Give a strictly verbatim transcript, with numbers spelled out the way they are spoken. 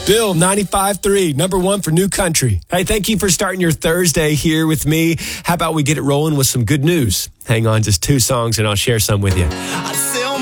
Bill, ninety-five three, number one for New Country. Hey, thank you for starting your Thursday here with me. How about we get it rolling with some good news? Hang on, just two songs and I'll share some with you.